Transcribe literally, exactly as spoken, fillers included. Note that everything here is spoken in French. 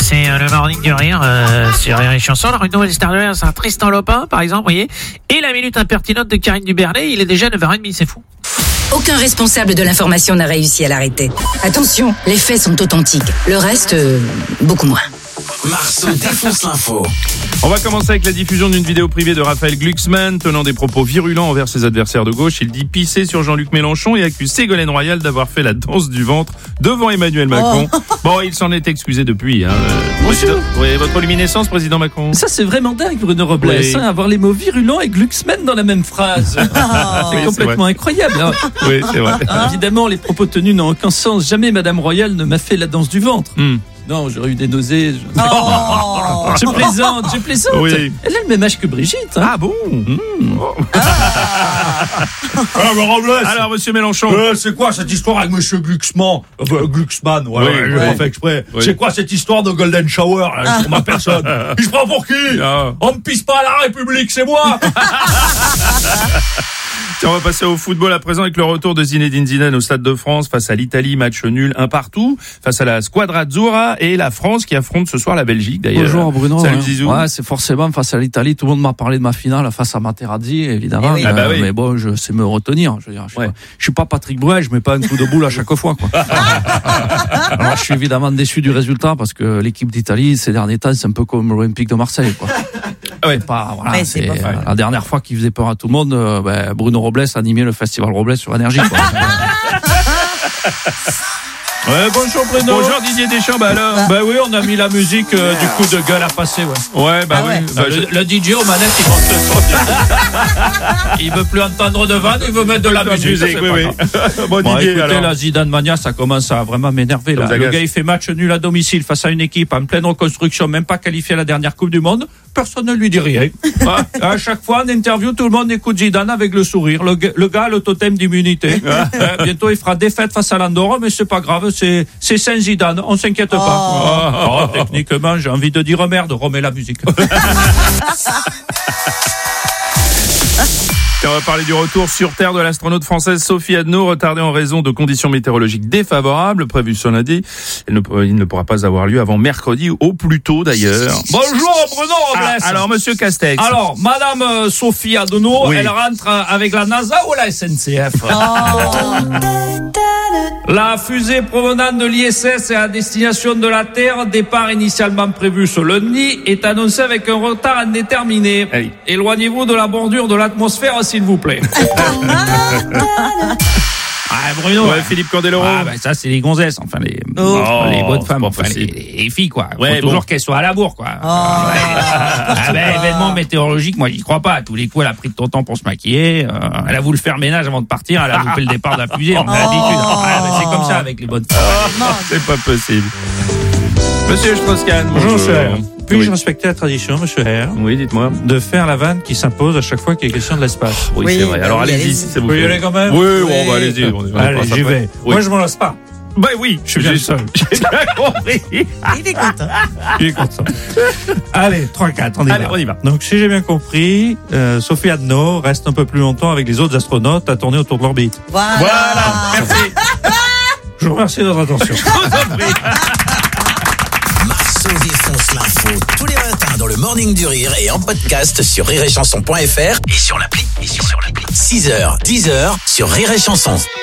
c'est euh, le morning du rire euh, sur Rire et Chanson. Alors une nouvelle star de l'air, c'est un Tristan Lopin, par exemple, vous voyez. Et la minute impertinente de Karine Dubernet, il est déjà neuf heures trente, c'est fou. Aucun responsable de l'information n'a réussi à l'arrêter. Attention, les faits sont authentiques. Le reste, euh, beaucoup moins. Marceau défonce l'info. On va commencer avec la diffusion d'une vidéo privée de Raphaël Glucksmann tenant des propos virulents envers ses adversaires de gauche. Il dit pisser sur Jean-Luc Mélenchon et accuse Ségolène Royal d'avoir fait la danse du ventre devant Emmanuel Macron. Oh. Bon, il s'en est excusé depuis. Hein. Bonjour. Oui, votre luminescence, président Macron. Ça, c'est vraiment dingue, Bruno Robles, oui. hein, avoir les mots virulents et Glucksmann dans la même phrase. Oh. C'est oui, complètement c'est incroyable. Hein. Oui, c'est vrai. Ah, évidemment, les propos tenus n'ont aucun sens. Jamais Madame Royal ne m'a fait la danse du ventre. Mm. Non, j'aurais eu des nausées. Je, oh. je plaisante, je plaisante. Oui. Elle a le même âge que Brigitte. Hein. Ah bon mmh. oh. ah. Alors, Alors, monsieur Mélenchon. Euh, c'est quoi cette histoire avec monsieur Glucksmann euh, Glucksmann, ouais, oui, ouais, oui. Pas fait exprès. Oui. C'est quoi cette histoire de Golden Shower là, ah. sur ma personne? Il se prend pour qui? ah. On me pisse pas à la République, c'est moi. Tiens, on va passer au football à présent avec le retour de Zinedine Zidane au Stade de France face à l'Italie, match nul un partout, face à la Squadra Azzurra et la France qui affronte ce soir la Belgique d'ailleurs. Bonjour Bruno. Salut Zizou. Ouais, c'est forcément face à l'Italie. Tout le monde m'a parlé de ma finale face à Materazzi, évidemment. Oui. Ah bah oui. Mais bon, je sais me retenir. Je veux dire, je suis, ouais. pas, je suis pas Patrick Bruel, je mets pas un coup de boule à chaque fois, quoi. Alors, je suis évidemment déçu du résultat parce que l'équipe d'Italie, ces derniers temps, c'est un peu comme l'Olympique de Marseille, quoi. Ouais. Pas, voilà, ouais, c'est, c'est pas euh, la dernière fois qu'il faisait peur à tout le monde, euh, ben, Bruno Robles animait le festival Robles sur Énergie, quoi. Ouais, bonjour Bruno. Bonjour Didier Deschamps, bah alors. Bah, bah oui, on a mis la musique euh, du coup de gueule à passer, ouais. Ouais, bah ah oui. Ouais. Bah, le, je... le D J aux manettes, il monte le son. Il veut plus entendre de vanne, il veut mettre de la musique. musique oui, oui. bon, bon Didier, écoutez, alors. la Zidane Mania, ça commence à vraiment m'énerver, là. Le gars, il fait match nul à domicile face à une équipe en pleine reconstruction, même pas qualifiée à la dernière Coupe du Monde. Personne ne lui dit rien. À chaque fois, en interview, tout le monde écoute Zidane avec le sourire. Le, le gars a le totem d'immunité. euh, bientôt, il fera défaite face à l'Andorre, mais c'est pas grave, c'est, c'est Saint-Zidane, on s'inquiète oh. pas. Oh, techniquement, j'ai envie de dire merde, remets la musique. Et on va parler du retour sur Terre de l'astronaute française Sophie Adno, retardée en raison de conditions météorologiques défavorables prévues ce lundi. Elle ne, il ne pourra pas avoir lieu avant mercredi, au plus tôt d'ailleurs. Bonjour Bruno Robles. Ah, alors monsieur Castex. Alors, madame euh, Sophie Adno, oui. elle rentre avec la NASA ou la S N C F? Oh. La fusée provenant de l'I S S et à destination de la Terre, départ initialement prévu ce lundi, est annoncé avec un retard indéterminé. Hey. Éloignez-vous de la bordure de l'atmosphère, s'il vous plaît. Ah, Bruno. Ouais, Philippe Candeloro. Ah, bah, ça, c'est les gonzesses, enfin, les, oh, les bonnes femmes, enfin, les, les filles, quoi. Ouais, faut bon. toujours qu'elles soient à la bourre, quoi. Oh, ouais. Ah, ben, événement météorologique, moi, j'y crois pas. À tous les coups, elle a pris de ton temps pour se maquiller, euh, elle a voulu faire ménage avant de partir, elle a loupé le départ de la fusée, on a l'habitude. Oh. Ah, ben, c'est comme ça avec les bonnes femmes. Oh, c'est pas possible. Monsieur Strauss-Kahn. Bonjour, cher. Puis-je oui. respecter la tradition, monsieur R? Oui, dites-moi. De faire la vanne qui s'impose à chaque fois qu'il y a question de l'espace. Oui, oui c'est vrai. Alors, allez-y, si ça vous plaît. Vous y allez quand même? Oui, oui. Bon, bah, allez-y. On est, on allez, j'y vais. Oui. Moi, je m'en lasse pas. Ben oui, je suis bien seul. J'ai bien compris. Il est content. Il est content. Allez, trois quatre, on y allez, va. on y va. Donc, si j'ai bien compris, euh, Sophie Adno reste un peu plus longtemps avec les autres astronautes à tourner autour de l'orbite. Voilà. Voilà. Merci. Je vous remercie de votre attention. Je vous en prie. Marceau défonce l'info tous les matins dans le Morning du Rire et en podcast sur rire et chanson point f r et sur l'appli. Et sur, sur l'appli. six heures, dix heures sur Rire et Chanson.